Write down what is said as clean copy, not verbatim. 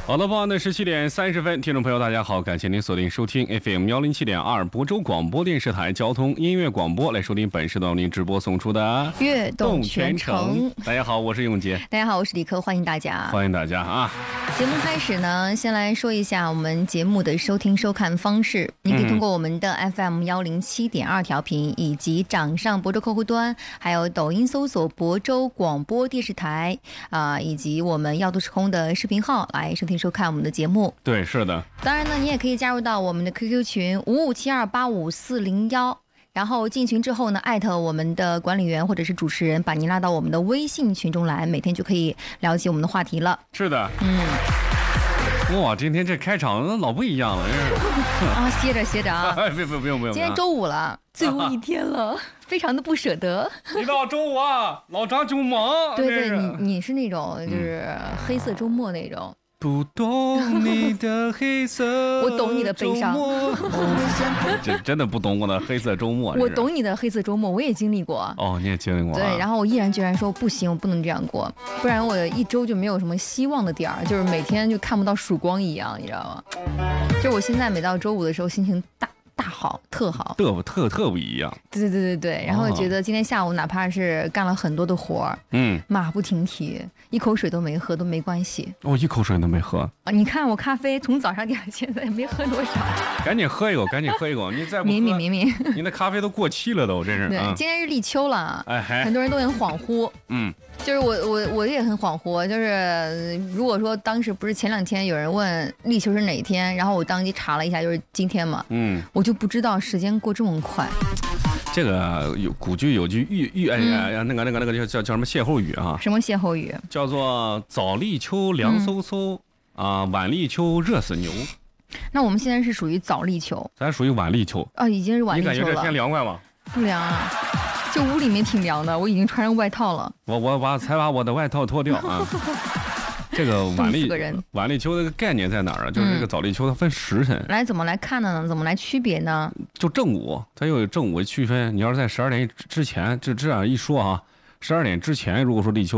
好的，傍晚的17:30，听众朋友大家好，感谢您锁定收听 FM107.2亳州广播电视台交通音乐广播，来收听本时段为您直播送出的悦动全程。 大家好，我是永杰。 大家好，我是李科，欢迎大家。 欢迎大家啊！ 节目开始呢，先来说一下我们节目的收听收看方式。你可以通过我们的 FM107.2调频，以及掌上亳州客户端，还有抖音搜索亳州广播电视台以及我们耀都时空的视频号来收听收看我们的节目。 对，是的。 当然呢，你也可以加入到我们的 QQ 群5572854401，然后进群之后呢，艾特我们的管理员或者是主持人，把您拉到我们的微信群中来，每天就可以了解我们的话题了。 是的。哇，今天这开场老不一样了， 歇着啊！ 不用。 今天周五了，最后一天了，非常的不舍得。 一到周五啊，老张就忙。 对，你是那种就是黑色周末那种。 不懂你的黑色， 我懂你的悲伤。 这真的不懂我的黑色周末。 我懂你的黑色周末，我也经历过。 哦，你也经历过。 对，然后我毅然决然说不行，我不能这样过，不然我一周就没有什么希望的点儿，就是每天就看不到曙光一样，你知道吗？就我现在每到周五的时候，心情大好，特好， 特不一样。 对，然后觉得今天下午哪怕是干了很多的活儿，马不停蹄，一口水都没喝都没关系。 哦，一口水都没喝啊！你看我咖啡从早上点到现在也没喝多少。赶紧喝一口， 你再不喝， 抿， 你的咖啡都过期了都，真是。 对，今天是立秋了，很多人都很恍惚。就是我也很恍惚，就是如果说当时不是前2天有人问立秋是哪一天，然后我当即查了一下，就是今天嘛。我就不知道时间过这么快。 这个古句有句那个叫什么歇后语啊？ 什么歇后语？ 叫做早立秋凉飕飕晚立秋热死牛。 那我们现在是属于早立秋， 咱属于晚立秋。 已经是晚立秋了。 你感觉这天凉快吗？ 不凉啊，就屋里面挺凉的，我已经穿上外套了。 我才把我的外套脱掉啊。这个晚立秋的概念在哪儿啊？就是这个早立秋它分时辰， 来怎么来看呢？怎么来区别呢？ 就正午，它又有正午区分。你要是在12点之前，这样一说啊，12点之前如果说立秋